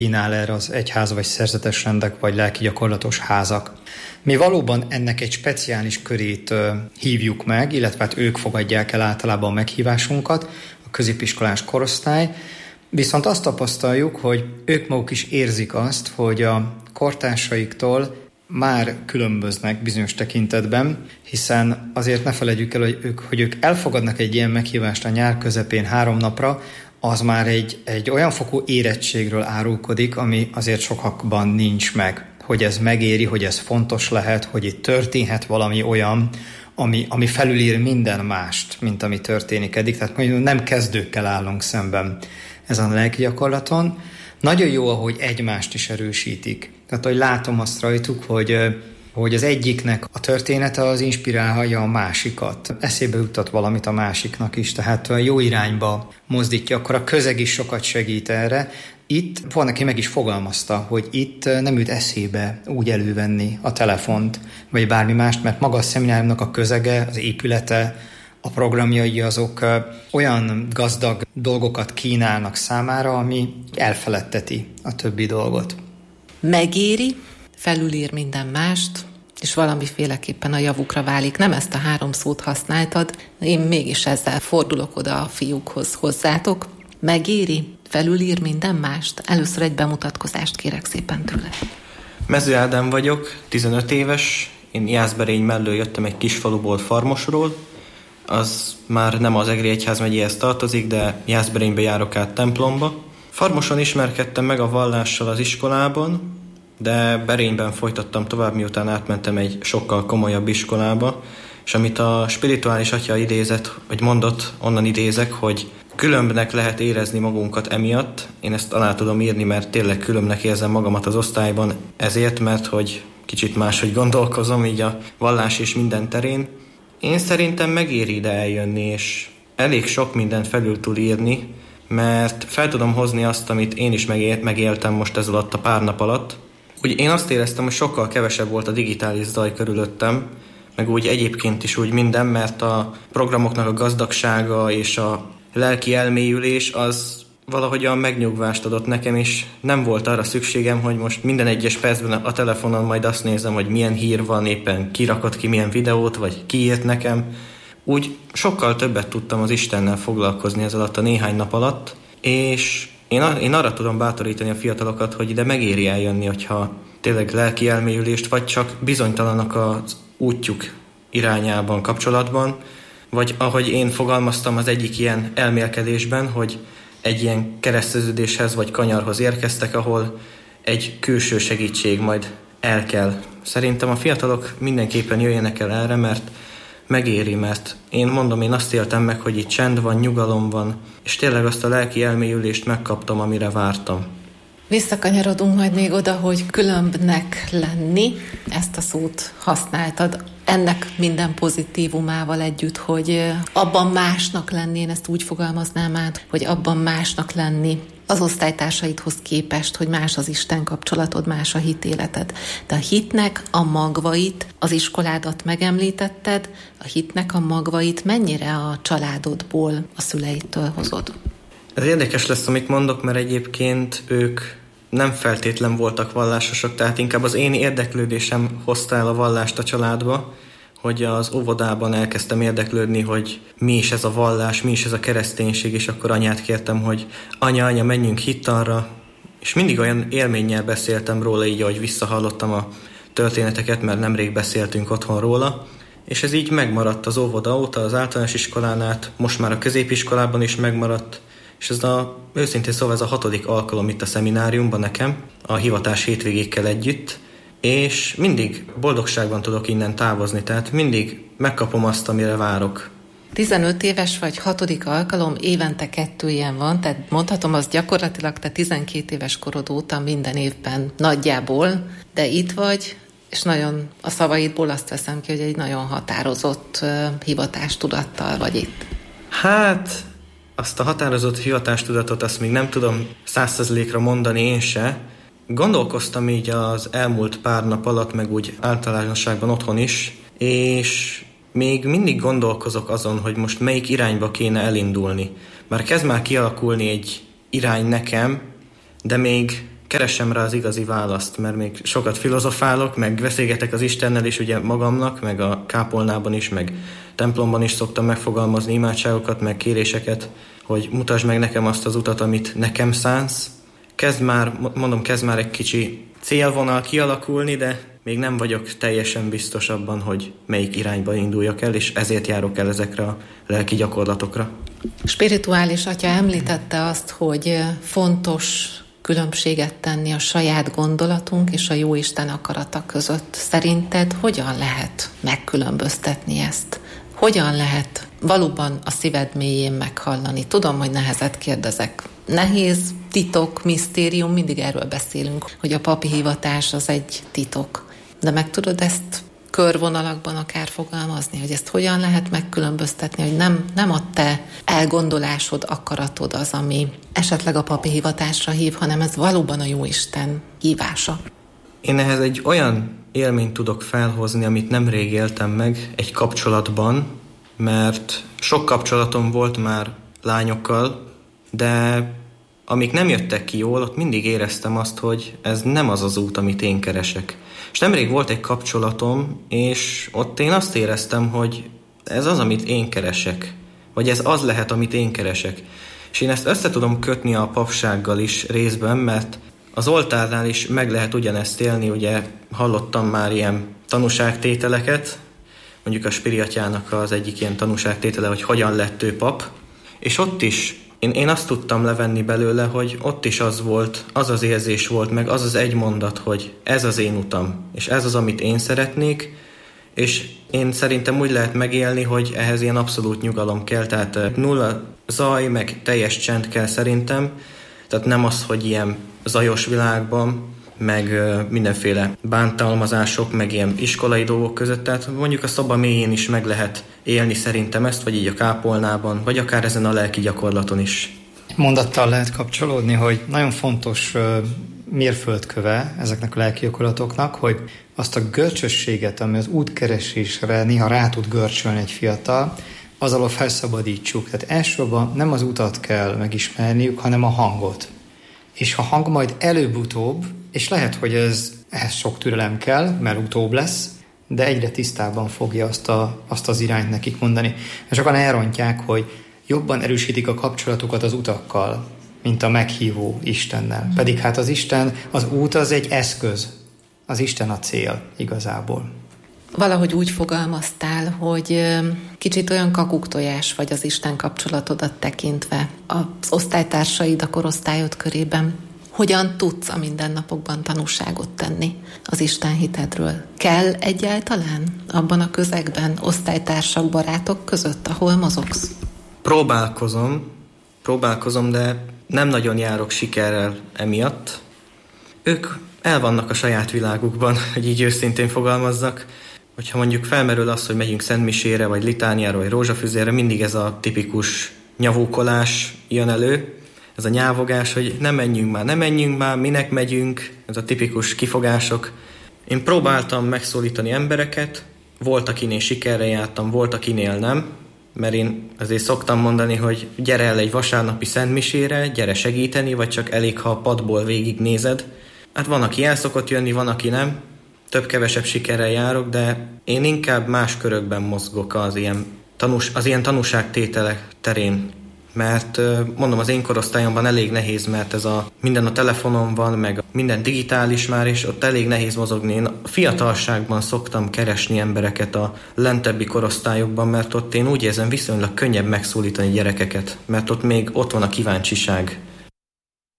kínál erre az egyház vagy szerzetes rendek vagy lelki gyakorlatos házak. Mi valóban ennek egy speciális körét hívjuk meg, illetve hát ők fogadják el általában a meghívásunkat, a középiskolás korosztály, viszont azt tapasztaljuk, hogy ők maguk is érzik azt, hogy a kortársaiktól már különböznek bizonyos tekintetben, hiszen azért ne feledjük el, hogy ők elfogadnak egy ilyen meghívást a nyár közepén 3 napra, az már egy olyan fokú érettségről árulkodik, ami azért sokakban nincs meg. Hogy ez megéri, hogy ez fontos lehet, hogy itt történhet valami olyan, ami felülír minden mást, mint ami történik eddig. Tehát mondjuk nem kezdőkkel állunk szemben ezen a lelki gyakorlaton. Nagyon jó, ahogy egymást is erősítik. Tehát, hogy látom azt rajtuk, hogy az egyiknek a története az inspirálja a másikat. Eszébe juttat valamit a másiknak is, tehát jó irányba mozdítja, akkor a közeg is sokat segít erre. Itt van, aki meg is fogalmazta, hogy itt nem jut eszébe úgy elővenni a telefont, vagy bármi mást, mert maga a szemináriumnak a közege, az épülete, a programjai azok olyan gazdag dolgokat kínálnak számára, ami elfeledteti a többi dolgot. Megéri, felülír minden mást, és valamiféleképpen a javukra válik. Nem ezt a 3 szót használtad, én mégis ezzel fordulok oda a fiúkhoz hozzátok. Megéri, felülír minden mást. Először egy bemutatkozást kérek szépen tőle. Mező Ádám vagyok, 15 éves, én Jászberény mellől jöttem egy kis faluból, Farmosról. Az már nem az Egri Egyházmegyéhez tartozik, de Jászberénybe járok át templomba. Farmoson ismerkedtem meg a vallással az iskolában, de Berényben folytattam tovább, miután átmentem egy sokkal komolyabb iskolába, és amit a spirituális atya idézett, vagy mondott, onnan idézek, hogy különbnek lehet érezni magunkat emiatt. Én ezt alá tudom írni, mert tényleg különbnek érzem magamat az osztályban, ezért, mert hogy kicsit máshogy gondolkozom így a vallás és minden terén. Én szerintem megéri ide eljönni, és elég sok mindent felül tud írni, mert fel tudom hozni azt, amit én is megéltem most ez alatt a pár nap alatt. Úgy én azt éreztem, hogy sokkal kevesebb volt a digitális zaj körülöttem, meg úgy egyébként is úgy minden, mert a programoknak a gazdagsága és a lelki elmélyülés az valahogyan megnyugvást adott nekem, és nem volt arra szükségem, hogy most minden egyes percben a telefonon majd azt nézem, hogy milyen hír van, éppen kirakott ki milyen videót, vagy kiírt nekem. Úgy sokkal többet tudtam az Istennel foglalkozni ez alatt a néhány nap alatt, és én arra tudom bátorítani a fiatalokat, hogy ide megéri eljönni, hogyha tényleg lelki elmélyülést, vagy csak bizonytalanak az útjuk irányában, kapcsolatban, vagy ahogy én fogalmaztam az egyik ilyen elmélkedésben, hogy egy ilyen kereszteződéshez vagy kanyarhoz érkeztek, ahol egy külső segítség majd el kell. Szerintem a fiatalok mindenképpen jöjjenek el erre, mert megéri, mert én azt éltem meg, hogy itt csend van, nyugalom van, és tényleg azt a lelki elmélyülést megkaptam, amire vártam. Visszakanyarodunk majd még oda, hogy különbnek lenni, ezt a szót használtad, ennek minden pozitívumával együtt, hogy abban másnak lenni, én ezt úgy fogalmaznám át, hogy abban másnak lenni az osztálytársaidhoz képest, hogy más az Isten kapcsolatod, más a hitéleted. De a hitnek a magvait, az iskoládat megemlítetted, a hitnek a magvait mennyire a családodból, a szüleitől hozod? Ez érdekes lesz, amit mondok, mert egyébként ők nem feltétlen voltak vallásosok, tehát inkább az én érdeklődésem hozta el a vallást a családba, hogy az óvodában elkezdtem érdeklődni, hogy mi is ez a vallás, mi is ez a kereszténység, és akkor anyát kértem, hogy anya, menjünk hittanra, és mindig olyan élménnyel beszéltem róla, így ahogy visszahallottam a történeteket, mert nemrég beszéltünk otthon róla, és ez így megmaradt az óvoda óta, az általános iskolán át, most már a középiskolában is megmaradt, és őszintén szóval ez a 6. alkalom itt a szemináriumban nekem, a hivatás hétvégékkel együtt, és mindig boldogságban tudok innen távozni, tehát mindig megkapom azt, amire várok. 15 éves vagy, 6. alkalom, évente 2 ilyen van, tehát mondhatom, az gyakorlatilag te 12 éves korod óta minden évben nagyjából, de itt vagy, és nagyon a szavaidból azt veszem ki, hogy egy nagyon határozott hivatástudattal vagy itt. Hát, azt a határozott hivatástudatot azt még nem tudom 100%-ra mondani én se. Gondolkoztam így az elmúlt pár nap alatt, meg úgy általánosságban otthon is, és még mindig gondolkozok azon, hogy most melyik irányba kéne elindulni. Már kezd kialakulni egy irány nekem, de még keressem rá az igazi választ, mert még sokat filozofálok, meg beszélgetek az Istennel is ugye magamnak, meg a kápolnában is, meg templomban is szoktam megfogalmazni imádságokat, meg kéréseket, hogy mutasd meg nekem azt az utat, amit nekem szánsz. Kezd már egy kicsi célvonal kialakulni, de még nem vagyok teljesen biztos abban, hogy melyik irányba induljak el, és ezért járok el ezekre a lelki gyakorlatokra. Spirituális atya említette azt, hogy fontos különbséget tenni a saját gondolatunk és a Jóisten akarata között. Szerinted hogyan lehet megkülönböztetni ezt? Hogyan lehet valóban a szíved mélyén meghallani? Tudom, hogy nehezet kérdezek. Nehéz, titok, misztérium, mindig erről beszélünk, hogy a papi hivatás az egy titok. De meg tudod ezt körvonalakban akár fogalmazni, hogy ezt hogyan lehet megkülönböztetni, hogy nem a te elgondolásod, akaratod az, ami esetleg a papi hivatásra hív, hanem ez valóban a Jóisten hívása. Én ehhez egy olyan élményt tudok felhozni, amit nemrég éltem meg egy kapcsolatban, mert sok kapcsolatom volt már lányokkal, de amik nem jöttek ki jól, ott mindig éreztem azt, hogy ez nem az az út, amit én keresek. És nemrég volt egy kapcsolatom, és ott én azt éreztem, hogy ez az, amit én keresek. Vagy ez az lehet, amit én keresek. És én ezt össze tudom kötni a papsággal is részben, mert az oltárnál is meg lehet ugyanezt élni, ugye hallottam már ilyen tanúságtételeket, mondjuk a Spiri atyának az egyik ilyen tanúságtétele, hogy hogyan lett ő pap, és ott is én azt tudtam levenni belőle, hogy ott is az volt, az az érzés volt, meg az az egy mondat, hogy ez az én utam, és ez az, amit én szeretnék, és én szerintem úgy lehet megélni, hogy ehhez ilyen abszolút nyugalom kell, tehát nulla zaj, meg teljes csend kell szerintem, tehát nem az, hogy ilyen zajos világban, meg mindenféle bántalmazások, meg ilyen iskolai dolgok között, tehát mondjuk a szoba mélyén is meg lehet élni szerintem ezt, vagy így a kápolnában, vagy akár ezen a lelki gyakorlaton is. Mondattal lehet kapcsolódni, hogy nagyon fontos mérföldköve ezeknek a lelki gyakorlatoknak, hogy azt a görcsösséget, ami az útkeresésre néha rá tud görcsölni egy fiatal, az alól felszabadítsuk. Tehát elsősorban nem az utat kell megismerniük, hanem a hangot. És a hang majd előbb-utóbb, és lehet, hogy ehhez sok türelem kell, mert utóbb lesz, de egyre tisztábban fogja azt az irányt nekik mondani. És sokan elrontják, hogy jobban erősítik a kapcsolatukat az utakkal, mint a meghívó Istennel. Pedig hát az Isten, az út az egy eszköz, az Isten a cél igazából. Valahogy úgy fogalmaztál, hogy kicsit olyan kakuktojás vagy az Isten kapcsolatodat tekintve az osztálytársaid, a korosztályod körében. Hogyan tudsz a mindennapokban tanúságot tenni az Isten hitedről? Kell egyáltalán abban a közegben, osztálytársak, barátok között, ahol mozogsz? Próbálkozom, de nem nagyon járok sikerrel emiatt. Ők el vannak a saját világukban, hogy így őszintén fogalmazzak. Hogyha mondjuk felmerül az, hogy megyünk szentmisére, vagy litániára, vagy rózsafüzérre, mindig ez a tipikus nyavókolás jön elő, ez a nyávogás, hogy ne menjünk már, minek megyünk, ez a tipikus kifogások. Én próbáltam megszólítani embereket, volt akinél sikerre jártam, volt akinél nem, mert én azért szoktam mondani, hogy gyere el egy vasárnapi szentmisére, gyere segíteni, vagy csak elég, ha a padból végignézed. Hát van, aki el szokott jönni, van, aki nem. Több-kevesebb sikerrel járok, de én inkább más körökben mozgok az ilyen tanúságtételek terén. Mert mondom, az én korosztályomban elég nehéz, mert minden a telefonon van, meg minden digitális már, és ott elég nehéz mozogni. Én a fiatalságban szoktam keresni embereket a lentebbi korosztályokban, mert ott én úgy érzem viszonylag könnyebb megszólítani gyerekeket, mert ott még ott van a kíváncsiság.